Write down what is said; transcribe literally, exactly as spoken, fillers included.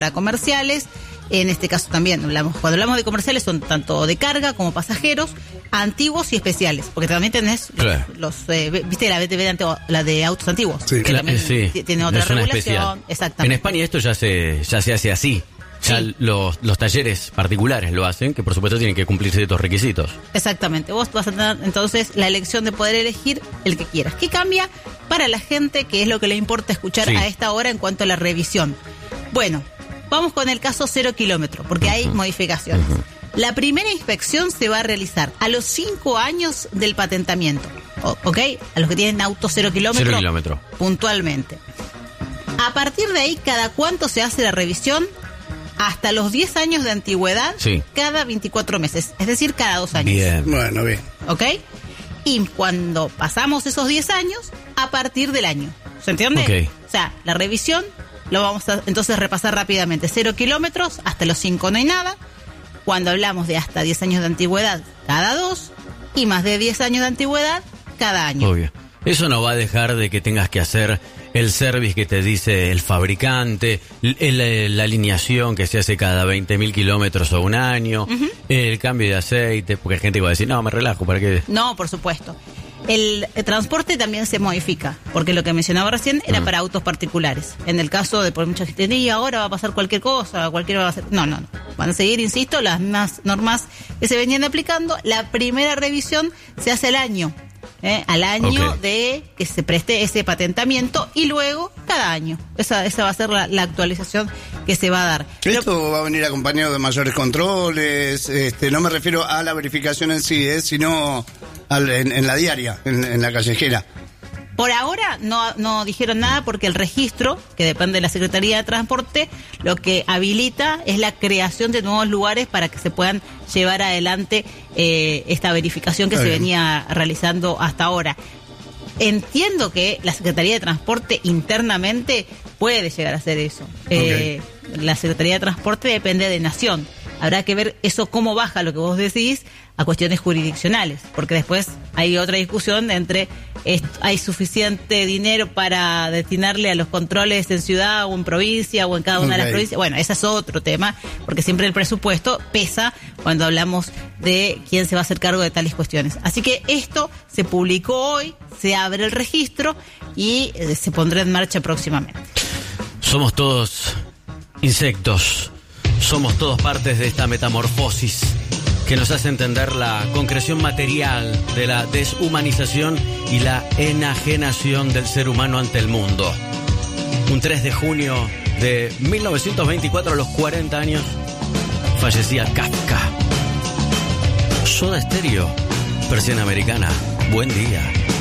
comerciales. En este caso también hablamos, cuando hablamos de comerciales son tanto de carga como pasajeros, antiguos y especiales, porque también tenés claro. los, eh, viste la B T V de ante, la de autos antiguos, sí, que claro, también sí. tiene otra es una regulación, especial. exactamente. En España esto ya se ya se hace así. Ya sí. los, los talleres particulares lo hacen, que por supuesto tienen que cumplir ciertos requisitos. Exactamente, vos vas a tener entonces la elección de poder elegir el que quieras. ¿Qué cambia para la gente, que es lo que le importa escuchar sí. a esta hora en cuanto a la revisión? Bueno, vamos con el caso cero kilómetro, porque uh-huh. hay modificaciones. Uh-huh. La primera inspección se va a realizar a los cinco años del patentamiento, ¿ok? A los que tienen auto cero kilómetro, cero kilómetro. puntualmente. A partir de ahí, ¿cada cuánto se hace la revisión? Hasta los diez años de antigüedad, sí. cada veinticuatro meses, es decir, cada dos años. Bien. Bueno, bien. ¿Ok? Y cuando pasamos esos diez años, a partir del año. ¿Se entiende? Okay. O sea, la revisión, lo vamos a entonces repasar rápidamente. Cero kilómetros, hasta los cinco no hay nada. Cuando hablamos de hasta diez años de antigüedad, cada dos. Y más de diez años de antigüedad, cada año. Obvio. Eso no va a dejar de que tengas que hacer el service que te dice el fabricante, el, la alineación que se hace cada veinte mil kilómetros o un año, uh-huh. el cambio de aceite, porque hay gente que va a decir, no, me relajo, ¿para qué? No, por supuesto. El, el transporte también se modifica, porque lo que mencionaba recién era uh-huh. para autos particulares. En el caso de, por mucha gente, y ahora va a pasar cualquier cosa, cualquiera va a hacer... No, no, no. Van a seguir, insisto, las mismas normas que se venían aplicando. La primera revisión se hace al año. Eh, al año okay. de que se preste ese patentamiento y luego cada año. Esa, esa va a ser la, la actualización que se va a dar. Esto Pero, va a venir acompañado de mayores controles, este, no me refiero a la verificación en sí, eh, sino al, en, en la diaria, en, en la callejera. Por ahora no, no dijeron nada porque el registro, que depende de la Secretaría de Transporte, lo que habilita es la creación de nuevos lugares para que se puedan llevar adelante eh, esta verificación que Está se bien. venía realizando hasta ahora. Entiendo que la Secretaría de Transporte internamente puede llegar a hacer eso. Okay. Eh, la Secretaría de Transporte depende de Nación. Habrá que ver eso cómo baja lo que vos decís a cuestiones jurisdiccionales, porque después hay otra discusión entre est- hay suficiente dinero para destinarle a los controles en ciudad o en provincia o en cada una okay. de las provincias. Bueno, ese es otro tema, porque siempre el presupuesto pesa cuando hablamos de quién se va a hacer cargo de tales cuestiones. Así que esto se publicó hoy, se abre el registro y eh, se pondrá en marcha próximamente. Somos todos insectos. Somos todos partes de esta metamorfosis que nos hace entender la concreción material de la deshumanización y la enajenación del ser humano ante el mundo. Un tres de junio de mil novecientos veinticuatro, a los cuarenta años, fallecía Kafka. Soda Stereo, versión americana. Buen día.